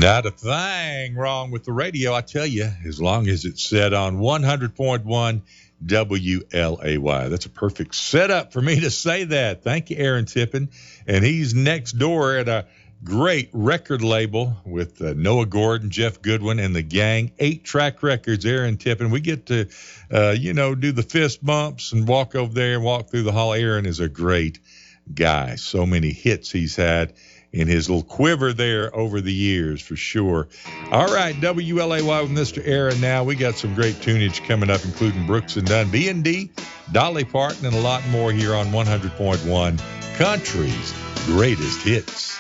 Not a thing wrong with the radio, I tell you, as long as it's set on 100.1 WLAY. That's a perfect setup for me to say that. Thank you, Aaron Tippin. And he's next door at a great record label with Noah Gordon, Jeff Goodwin, and the gang. 8-track records, Aaron Tippin. We get to, do the fist bumps and walk over there and walk through the hall. Aaron is a great guy. So many hits he's had in his little quiver there over the years, for sure. All right, WLAY with Mr. Aaron now. We got some great tunage coming up, including Brooks and Dunn, B&D, Dolly Parton, and a lot more here on 100.1 Country's Greatest Hits.